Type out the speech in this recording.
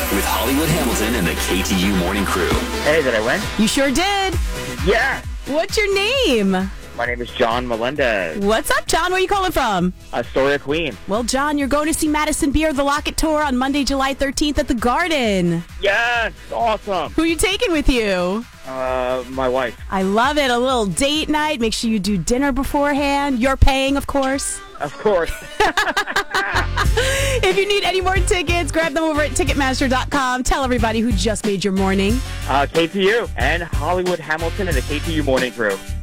with Hollywood Hamilton and the KTU Morning Crew. Hey, did I win? You sure did. Yeah. What's your name? My name is John Melendez. What's up, John? Where are you calling from? Astoria, Queen. Well, John, you're going to see Madison Beer, the Locket Tour, on Monday, July 13th at the Garden. Yes, awesome. Who are you taking with you? My wife. I love it. A little date night. Make sure you do dinner beforehand. You're paying, of course. Of course. If you need any more tickets, grab them over at Ticketmaster.com. Tell everybody who just made your morning. KTU and Hollywood Hamilton and the KTU Morning Crew.